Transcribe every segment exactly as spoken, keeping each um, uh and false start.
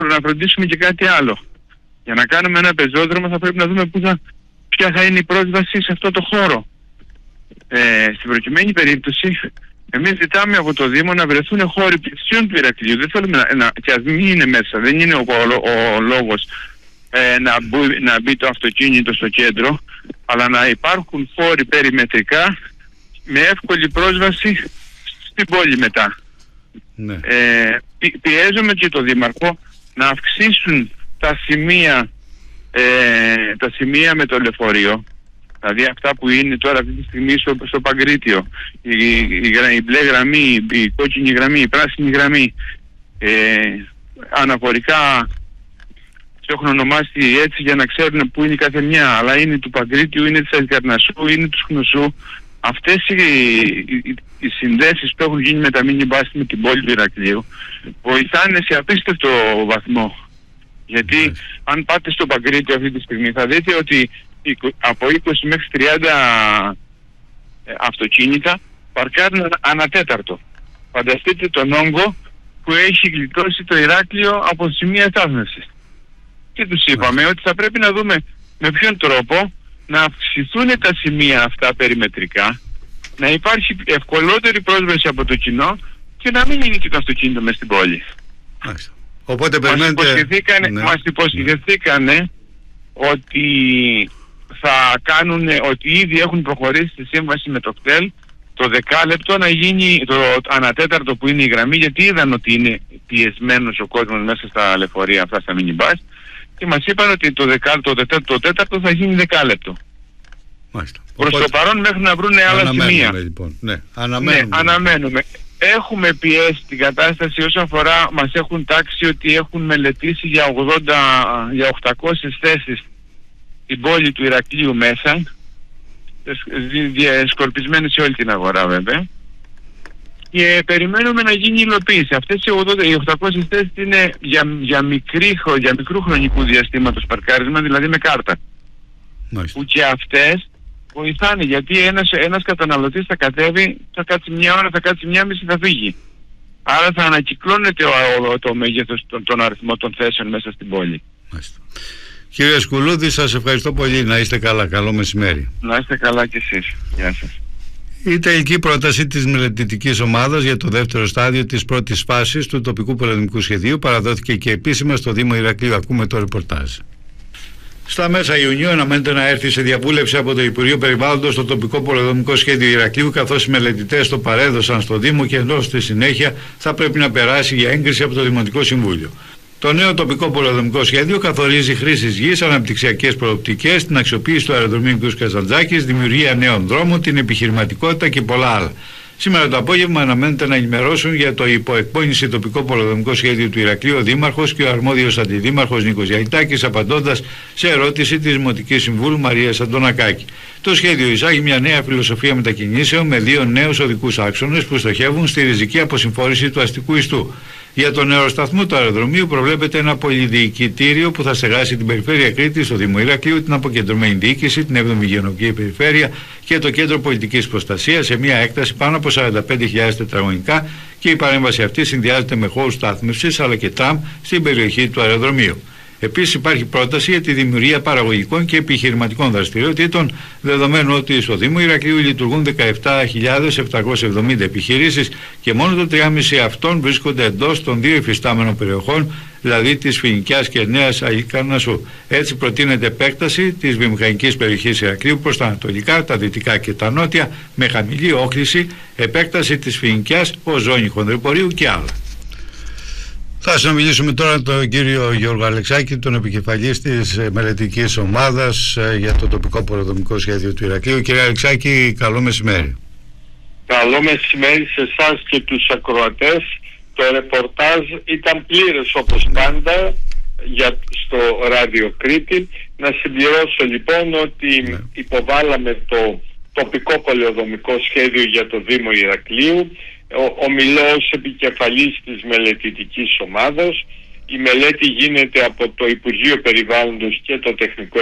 να φροντίσουμε και κάτι άλλο. Για να κάνουμε ένα πεζόδρομο θα πρέπει να δούμε πού θα, ποια θα είναι η πρόσβαση σε αυτό το χώρο. Ε, στην προκειμένη περίπτωση, εμείς ζητάμε από το Δήμο να βρεθούν χώροι πλησίων του Ηρακλείου. Δεν θέλουμε να, να, και ας μην είναι μέσα, δεν είναι ο, ο, ο λόγος ε, να, μπου, να μπει το αυτοκίνητο στο κέντρο, αλλά να υπάρχουν χώροι περιμετρικά με εύκολη πρόσβαση στην πόλη μετά. Ναι. Ε, πι, πιέζουμε και το Δήμαρχο να αυξήσουν τα σημεία, ε, τα σημεία με το λεωφορείο, δηλαδή αυτά που είναι τώρα αυτή τη στιγμή στο, στο Παγκρίτιο, η, η, η, η μπλε γραμμή, η κόκκινη γραμμή, η πράσινη γραμμή, ε, αναφορικά το έχουν ονομάσει έτσι για να ξέρουν πού είναι η κάθε μια, αλλά είναι του Παγκρίτιου, είναι της Αλικαρνασσού, είναι του Χνωσού. Αυτές οι, οι, οι συνδέσεις που έχουν γίνει με τα μίνι μπας με την πόλη του Ηρακλείου βοηθάνε σε απίστευτο βαθμό. Γιατί mm. αν πάτε στο Παγκρίτιο αυτή τη στιγμή θα δείτε ότι από είκοσι μέχρι τριάντα αυτοκίνητα παρκάρουν ανατέταρτο. Φανταστείτε τον όγκο που έχει γλιτώσει το Ηράκλειο από σημεία στάθμευσης. Και τους είπαμε mm. ότι θα πρέπει να δούμε με ποιον τρόπο να αυξηθούν τα σημεία αυτά περιμετρικά, να υπάρχει ευκολότερη πρόσβαση από το κοινό και να μην είναι και το αυτοκίνητο μες στην πόλη. Άξι. Οπότε μας περιμένετε... υποσχεθήκανε, ναι. μας υποσχεθήκανε ότι θα κάνουν, ότι ήδη έχουν προχωρήσει στη σύμβαση με το ΚΤΕΛ το δεκάλεπτο να γίνει το ανατέταρτο που είναι η γραμμή, γιατί είδαν ότι είναι πιεσμένος ο κόσμος μέσα στα λεωφορεία αυτά, στα μινιμπάς, και μας είπαν ότι το, δεκάλεπτο, το, τέταρτο, το τέταρτο θα γίνει δεκάλεπτο. Μάλιστα. Προς Οπότε... το παρόν μέχρι να βρουν άλλα σημεία. Λοιπόν. Ναι, αναμένουμε. Ναι, αναμένουμε. Έχουμε πιέσει την κατάσταση όσον αφορά, μας έχουν τάξει ότι έχουν μελετήσει για, ογδόντα, για οκτακόσιες θέσεις την πόλη του Ηρακλείου μέσα, σκορπισμένες σε όλη την αγορά βέβαια, και περιμένουμε να γίνει υλοποίηση. Αυτές οι, ογδόντα, οι οκτακόσιες θέσεις είναι για, για, μικρή, για μικρού χρονικού διαστήματος παρκάρισμα, δηλαδή με κάρτα. Μάλιστα. Που και αυτές βοηθάνε, γιατί ένας, ένας καταναλωτής θα κατέβει, θα κάτσει μια ώρα, θα κάτσει μια μισή, θα φύγει. Άρα θα ανακυκλώνεται ο, ο, το μέγεθος, τον, τον αριθμό των θέσεων μέσα στην πόλη. Μάλιστα. Κύριε Σκουλούδη, σας ευχαριστώ πολύ. Να είστε καλά. Καλό μεσημέρι. Να είστε καλά κι εσείς. Γεια σας. Η τελική πρόταση της μελετητικής ομάδας για το δεύτερο στάδιο της πρώτης φάσης του τοπικού πολεοδομικού σχεδίου παραδόθηκε και επίσημα στο Δήμο Ηρακλείου. Ακούμε το ρεπορτάζ. Στα μέσα Ιουνίου αναμένεται να έρθει σε διαβούλευση από το Υπουργείο Περιβάλλοντος το τοπικό πολεοδομικό σχέδιο Ηρακλείου, καθώς οι μελετητές το παρέδωσαν στο Δήμο και ενώ στη συνέχεια θα πρέπει να περάσει για έγκριση από το Δημοτικό Συμβούλιο. Το νέο τοπικό πολεοδομικό σχέδιο καθορίζει χρήσεις γης, αναπτυξιακές προοπτικές, την αξιοποίηση του αεροδρομίου κ. Καζαντζάκης, δημιουργία νέων δρόμων, την επιχειρηματικότητα και πολλά άλλα. Σήμερα το απόγευμα αναμένεται να ενημερώσουν για το υποεκπώνηση τοπικό πολεοδομικό σχέδιο του Ηρακλείου ο Δήμαρχος και ο αρμόδιος αντιδήμαρχος Νίκος Γιαϊτάκης, απαντώντας σε ερώτηση της Δημοτικής Συμβούλου Μαρίας Αντωνακάκη. Το σχέδιο εισάγει μια νέα φιλοσοφία μετακινήσεων με δύο νέους οδικούς άξονες που στοχεύουν στη ριζική αποσυμφόρηση του αστικού ιστού. Για τον αεροσταθμό του αεροδρομίου προβλέπεται ένα πολυδιοικητήριο που θα στεγάσει την περιφέρεια Κρήτης, το Δήμο Ηρακλείου, την αποκεντρωμένη διοίκηση, την έβδομη Υγειονομική Περιφέρεια και το Κέντρο Πολιτικής Προστασίας σε μια έκταση πάνω από σαράντα πέντε χιλιάδες τετραγωνικά, και η παρέμβαση αυτή συνδυάζεται με χώρους στάθμευσης αλλά και τραμ στην περιοχή του αεροδρομίου. Επίσης υπάρχει πρόταση για τη δημιουργία παραγωγικών και επιχειρηματικών δραστηριοτήτων, δεδομένου ότι στο Δήμο Ηρακλείου λειτουργούν δεκαεπτά χιλιάδες επτακόσιες εβδομήντα επιχειρήσεις και μόνο το τρία κόμμα πέντε αυτών βρίσκονται εντός των δύο υφιστάμενων περιοχών, δηλαδή της Φοινικιάς και Νέας Αλικαρνασσού. Έτσι προτείνεται επέκταση της βιομηχανικής περιοχής Ηρακλείου προς τα ανατολικά, τα δυτικά και τα νότια με χαμηλή όχληση, επέκταση της Φοινικιάς ως ζώνη χονδρυπορείου και άλλα. Θα συνομιλήσουμε τώρα με τον κύριο Γιώργο Αλεξάκη, τον επικεφαλής της μελετικής ομάδας για το τοπικό πολεοδομικό σχέδιο του Ηρακλείου. Κύριε Αλεξάκη, καλό μεσημέρι. Καλό μεσημέρι σε εσάς και τους ακροατές. Το ρεπορτάζ ήταν πλήρες όπως πάντα για, στο Ράδιο Κρήτη. Να συμπληρώσω λοιπόν ότι ναι. υποβάλαμε το τοπικό πολεοδομικό σχέδιο για το Δήμο Ηρακλείου. Ομιλώ ως επικεφαλής της μελετητικής ομάδας. Η μελέτη γίνεται από το Υπουργείο Περιβάλλοντος και το Τεχνικό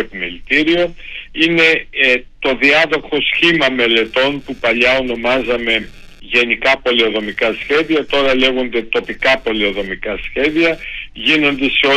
Επιμελητήριο. Είναι ε, το διάδοχο σχήμα μελετών που παλιά ονομάζαμε γενικά πολεοδομικά σχέδια, τώρα λέγονται τοπικά πολεοδομικά σχέδια, γίνονται σε